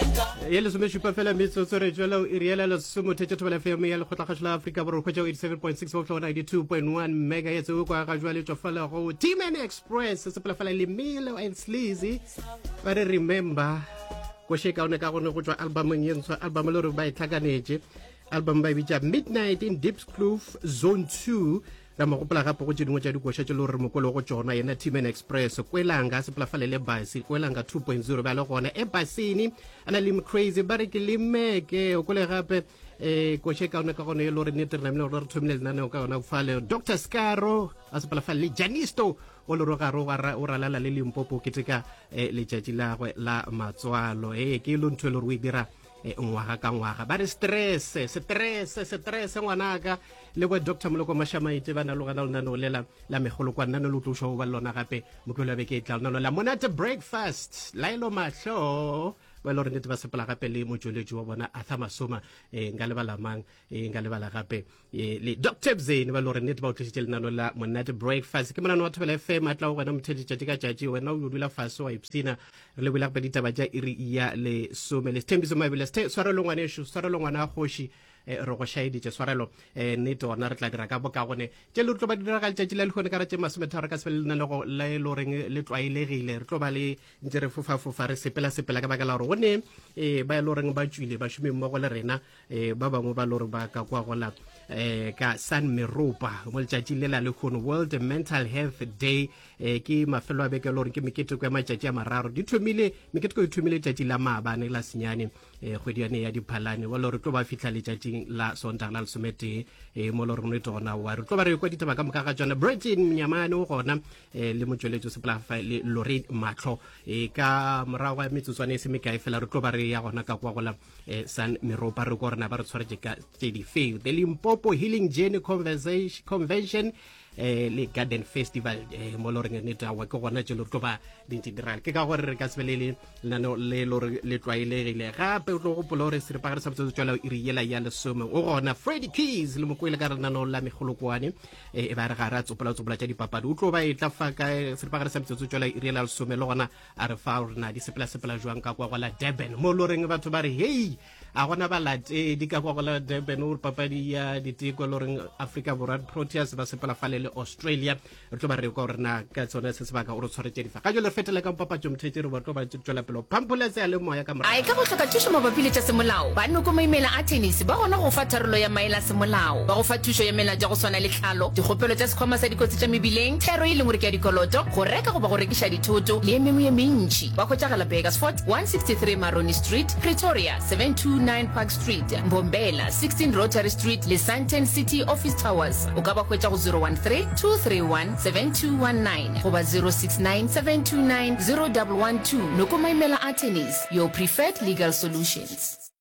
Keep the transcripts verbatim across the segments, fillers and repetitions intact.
Yele some shupa fela mitso tsore jwalo iriela lo sumo tete tobela F M ya le khotla khashla Africa boro khotja eighty-seven point six go ninety-two point one megahertz go kwa ga jwale tso fela go T-Man Express se pela fela le Milo and Sleazy but remember go sheka one ka gone go tswa album yentswa album le re ba itlakanetse album ba bitsa Midnight in Diepskloof Zone two la mo gopola gape go dingwe tša dikoša tše le gore mokolo go tsona yena T-Man Express kwelanga se pela fela le basi kwelanga two point zero ba le gona e basini ana le crazy ba re ke le meke o kole gape eh koše ka ona ka gone le gore nete re namile gore re thomile lenaneo ka ona fale Doctor Scaro a se pela fela le Janisto o le roga roga o ralala le Limpopo ke teka le tšatši la la matswalo eh ke lo ntwe le re o dira ngwaga ka ngwaga ba re stress stress stress ngwanaka le go Doctor Moloko Mashamaite bana lo gana lona no lela la megolo kwa nna no lo tlo ba lona gape mokelo be ke tla lona la monate breakfast lailo mahlo ba lo re nete ba sepela gape le mojoletši wa bona Arthur Masoma eh ngale bala mang eh ngale bala gape le Doctor Zain ba lo re nete ba o tlisitse lena no la monate breakfast ke mona no Thobela F M atla go gana mthedi tšatši ka tšatši wena o dula faso wa ipsina re le bula ba ditaba tša iri ya le some le Thembiso Mabele swara longwane shu swara longwana khoshi re go shaidi tše swarelo nete ona re tla dira ka boka gone tše le tlo ba dira ga tšatši le khone ka ra tše masometharo ka sebele nna le go la e lo reng le tlwailegile re tlo ba le ntse re fofa fofa re sepela sepela ka baka la gore gone e ba lo reng ba tšwile ba šome mmogo le rena e ba bangwe ba lo re ba ka kwa gola eh ka San Meropa mo tšatši le la le khone World Mental Health Day ke mafelo a beke lo re ke mekete kwa matšatši a mararo di thomile mekete go thomile tšatši la maabane la senyane e kgwediane ya diphalane wa lo re tlo ba fitla le tšatši la sonta la somete e mo lo re no tona wa re tlo ba re kwa ditaba ka moka ga tsona Britain Mnyamane o gona le motsweletso se pla fa le Lorraine Matlo e ka morago ya metsotswane se meka e fela re tlo ba re ya gona ka kwa gola San Meropa re go rena ba re tshwaretse ka tse di fe the Limpopo Healing Journey Conversation Convention eh le Garden Festival eh mo lo re neta wa ke gona tšelo tlo ba dintidiral ke ka gore re ka sebelele nano le lo le tlwailegile gape o tlo go polore se re pa re sa botse tswela iri yela ya le some o gona Freddie Keys le mo kwele ka rena no la megolokwane e ba re ga ra tsopola tsopola tša dipapadi o tlo ba e tla fa ka se re pa re sa botse tswela iri yela le some le gona a re fa rena di sepela sepela jwang ka kwa gola Durban mo lo reng batho ba re hey a gona ba late di ka kwa gola Durban o papadi ya ditiko lo reng Africa World Proteas ba sepela fale le Australia re tlo ba re go rena ka tsone se se baka o re tshwaretse difa ga jole fetela ka papa tšo mthetse re ba tlo ba tswela pelo pampuletse ya le moya ka mora ai ka go hloka thuso mabapi le tša semolao ba nno go maimela a tennis ba gona go fa tharolo ya maela semolao ba go fa thuso ya mela ja go swana le tlhalo dikgopelo tša sekhwama sa dikotsi tša mebileng thero e lengwe ke ya dikoloto go reka go ba go rekiša dithoto le emengwe ye mentši ba khotšagala Bakersford one sixty-three Maroni Street Pretoria seven twenty-nine Park Street Mbombela sixteen Rotary Street le Sandton City Office Towers o ka ba khwetša go zero one three two three one seven two one nine goba zero six nine seven two nine zero one one two noko maimela a tennis your preferred legal solutions.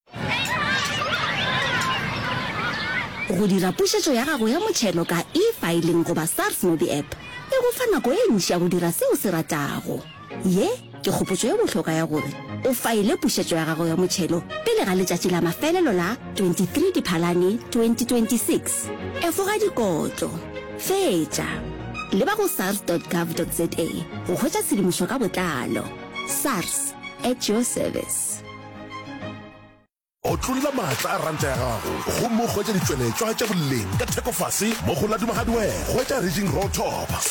Go dira pušetšo ya gago ya motšhelo ka e-filing goba SARS mo di-app e go fa nako e ntši ya go dira seo se ratago ye ke kgopotšo ye bohlokwa ya gore o faile pušetšo ya gago ya motšhelo pele ga letšatši la mafelelo la twenty-three Diphalane twenty twenty-six efoga dikotlo fetša leba go sars dot gov dot za go hwetša tshedimošo ka botlalo. SARS at your service. o tlola maatla a ranta ya gago go mo hwetša ditšweletšwa tša boleng ka thekofase mo go la dumagadiwe hwetša Region Road Top